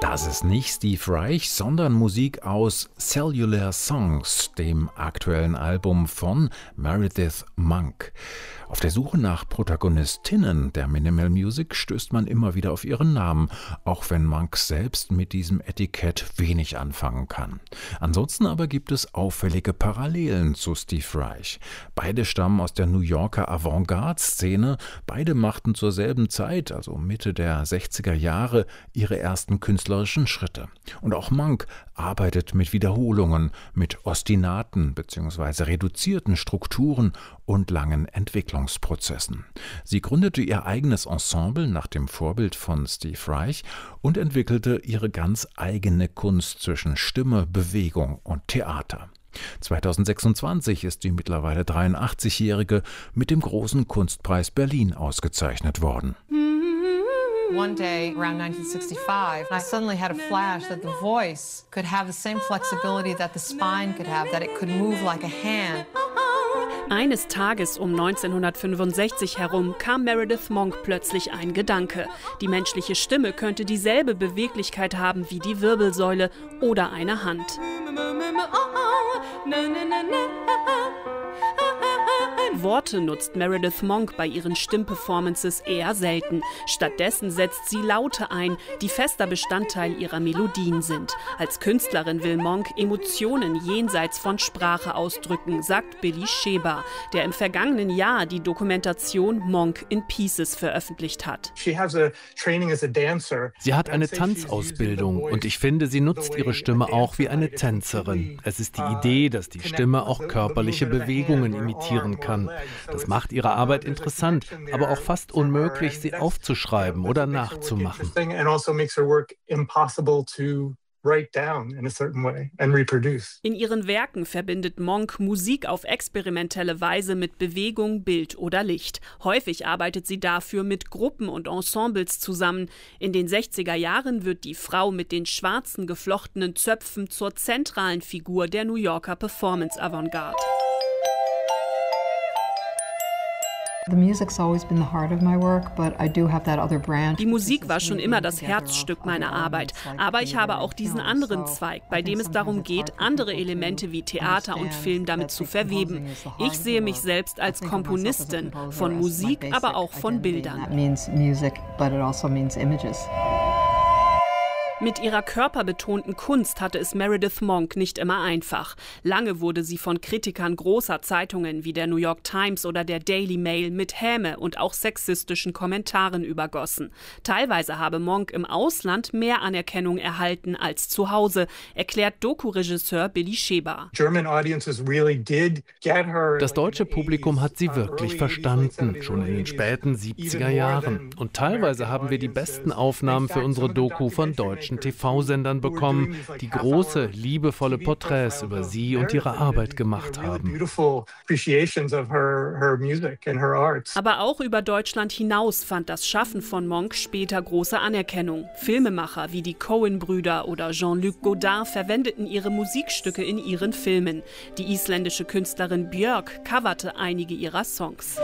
Das ist nicht Steve Reich, sondern Musik aus Cellular Songs, dem aktuellen Album von Meredith Monk. Auf der Suche nach Protagonistinnen der Minimal Music stößt man immer wieder auf ihren Namen, auch wenn Monk selbst mit diesem Etikett wenig anfangen kann. Ansonsten aber gibt es auffällige Parallelen zu Steve Reich. Beide stammen aus der New Yorker Avantgarde-Szene, beide machten zur selben Zeit, also Mitte der 60er Jahre, ihre ersten künstlerischen Schritte. Und auch Monk arbeitet mit Wiederholungen, mit Ostinaten bzw. reduzierten Strukturen und langen Entwicklungsprozessen. Sie gründete ihr eigenes Ensemble nach dem Vorbild von Steve Reich und entwickelte ihre ganz eigene Kunst zwischen Stimme, Bewegung und Theater. 2026 ist die mittlerweile 83-Jährige mit dem Großen Kunstpreis Berlin ausgezeichnet worden. One day, around 1965, I suddenly had a flash that the voice could have the same flexibility that the spine could have, that it could move like a hand. Eines Tages um 1965 herum kam Meredith Monk plötzlich ein Gedanke. Die menschliche Stimme könnte dieselbe Beweglichkeit haben wie die Wirbelsäule oder eine Hand. Worte nutzt Meredith Monk bei ihren Stimmperformances eher selten. Stattdessen setzt sie Laute ein, die fester Bestandteil ihrer Melodien sind. Als Künstlerin will Monk Emotionen jenseits von Sprache ausdrücken, sagt Billy Sheber, der im vergangenen Jahr die Dokumentation Monk in Pieces veröffentlicht hat. Sie hat eine Tanzausbildung und ich finde, sie nutzt ihre Stimme auch wie eine Tänzerin. Es ist die Idee, dass die Stimme auch körperliche Bewegungen imitieren kann. Das macht ihre Arbeit interessant, aber auch fast unmöglich, sie aufzuschreiben oder nachzumachen. In ihren Werken verbindet Monk Musik auf experimentelle Weise mit Bewegung, Bild oder Licht. Häufig arbeitet sie dafür mit Gruppen und Ensembles zusammen. In den 60er Jahren wird die Frau mit den schwarzen geflochtenen Zöpfen zur zentralen Figur der New Yorker Performance-Avantgarde. Die Musik war schon immer das Herzstück meiner Arbeit, aber ich habe auch diesen anderen Zweig, bei dem es darum geht, andere Elemente wie Theater und Film damit zu verweben. Ich sehe mich selbst als Komponistin von Musik, aber auch von Bildern. Mit ihrer körperbetonten Kunst hatte es Meredith Monk nicht immer einfach. Lange wurde sie von Kritikern großer Zeitungen wie der New York Times oder der Daily Mail mit Häme und auch sexistischen Kommentaren übergossen. Teilweise habe Monk im Ausland mehr Anerkennung erhalten als zu Hause, erklärt Doku-Regisseur Billy Sheber. Das deutsche Publikum hat sie wirklich verstanden, schon in den späten 70er Jahren. Und teilweise haben wir die besten Aufnahmen für unsere Doku von deutschen TV-Sendern bekommen, die große, liebevolle Porträts über sie und ihre Arbeit gemacht haben. Aber auch über Deutschland hinaus fand das Schaffen von Monk später große Anerkennung. Filmemacher wie die Coen-Brüder oder Jean-Luc Godard verwendeten ihre Musikstücke in ihren Filmen. Die isländische Künstlerin Björk coverte einige ihrer Songs.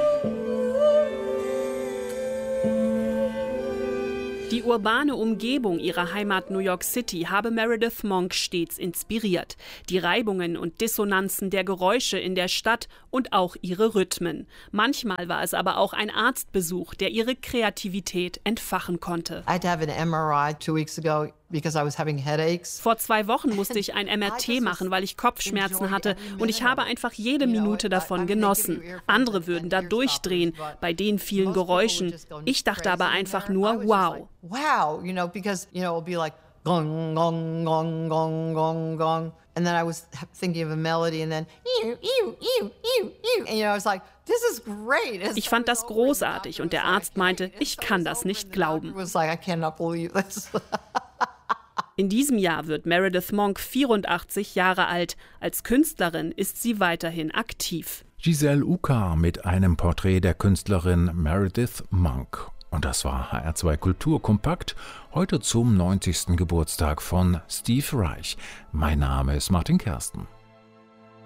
Die urbane Umgebung ihrer Heimat New York City habe Meredith Monk stets inspiriert. Die Reibungen und Dissonanzen der Geräusche in der Stadt und auch ihre Rhythmen. Manchmal war es aber auch ein Arztbesuch, der ihre Kreativität entfachen konnte. Vor 2 Wochen musste ich ein MRT machen, weil ich Kopfschmerzen hatte und ich habe einfach jede Minute davon genossen. Andere würden da durchdrehen bei den vielen Geräuschen. Ich dachte aber einfach nur, wow. It'll be like gong, gong, gong, gong, gong, gong. And then I was thinking of a melody and then and I was like, this is great. Ich fand das großartig und der Arzt meinte, ich kann das nicht glauben. In diesem Jahr wird Meredith Monk 84 Jahre alt. Als Künstlerin ist sie weiterhin aktiv. Giselle Uka mit einem Porträt der Künstlerin Meredith Monk. Und das war HR2 Kultur kompakt, heute zum 90. Geburtstag von Steve Reich. Mein Name ist Martin Kersten.